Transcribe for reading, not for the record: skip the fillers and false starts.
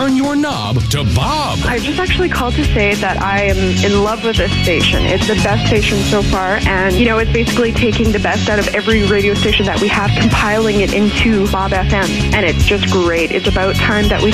turn your knob to Bob. I just actually called to say that I am in love with this station. It's the best station so far, and, it's basically taking the best out of every radio station that we have, compiling it into Bob FM, and it's just great. It's about time that we